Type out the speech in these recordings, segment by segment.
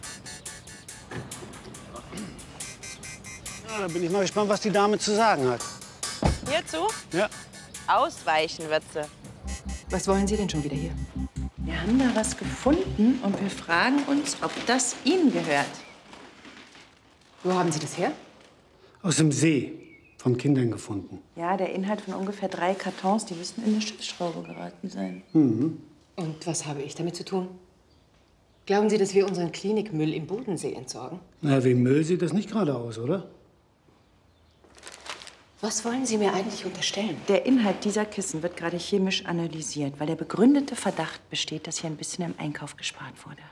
Ja, da bin ich mal gespannt, was die Dame zu sagen hat. Hierzu? Ja. Ausweichen wird sie. Was wollen Sie denn schon wieder hier? Wir haben da was gefunden und wir fragen uns, ob das Ihnen gehört. Wo haben Sie das her? Aus dem See. Von Kindern gefunden. Ja, der Inhalt von ungefähr 3 Kartons, die müssten in eine Schiffsschraube geraten sein. Und was habe ich damit zu tun? Glauben Sie, dass wir unseren Klinikmüll im Bodensee entsorgen? Na, wie Müll sieht das nicht gerade aus, oder? Was wollen Sie mir eigentlich unterstellen? Der Inhalt dieser Kissen wird gerade chemisch analysiert, weil der begründete Verdacht besteht, dass hier ein bisschen am Einkauf gespart wurde.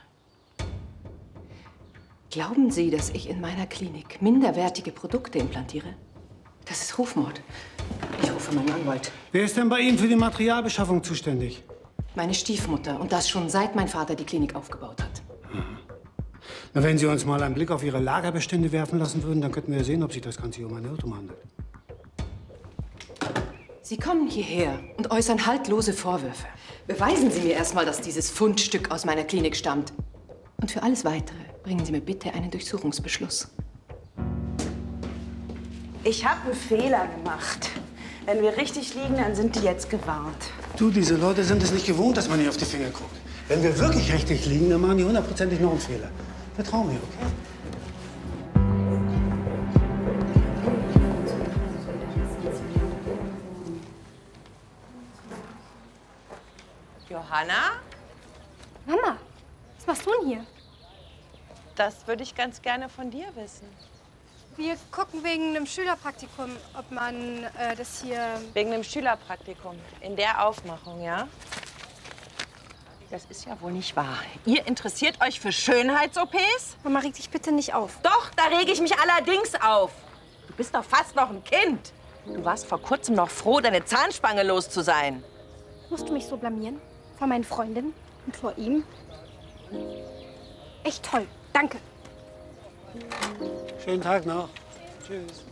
Glauben Sie, dass ich in meiner Klinik minderwertige Produkte implantiere? Das ist Rufmord. Ich rufe meinen Anwalt. Wer ist denn bei Ihnen für die Materialbeschaffung zuständig? Meine Stiefmutter. Und das schon seit mein Vater die Klinik aufgebaut hat. Na, wenn Sie uns mal einen Blick auf Ihre Lagerbestände werfen lassen würden, dann könnten wir sehen, ob sich das Ganze hier um einen Irrtum handelt. Sie kommen hierher und äußern haltlose Vorwürfe. Beweisen Sie mir erstmal, dass dieses Fundstück aus meiner Klinik stammt. Und für alles Weitere bringen Sie mir bitte einen Durchsuchungsbeschluss. Ich habe einen Fehler gemacht. Wenn wir richtig liegen, dann sind die jetzt gewarnt. Du, diese Leute sind es nicht gewohnt, dass man nicht auf die Finger guckt. Wenn wir wirklich richtig liegen, dann machen die hundertprozentig noch einen Fehler. Vertrau mir, okay? Johanna, Mama, was machst du denn hier? das würde ich ganz gerne von dir wissen. Wir gucken wegen einem Schülerpraktikum, ob man das hier... Wegen dem Schülerpraktikum. In der Aufmachung, ja? Das ist ja wohl nicht wahr. Ihr interessiert euch für Schönheits-OPs? Mama, reg dich bitte nicht auf. Doch, da rege ich mich allerdings auf. Du bist doch fast noch ein Kind. Du warst vor kurzem noch froh, deine Zahnspange los zu sein. Musst du mich so blamieren? Vor meinen Freundinnen und vor ihm? Echt toll. Danke. Schönen Tag noch. Tschüss.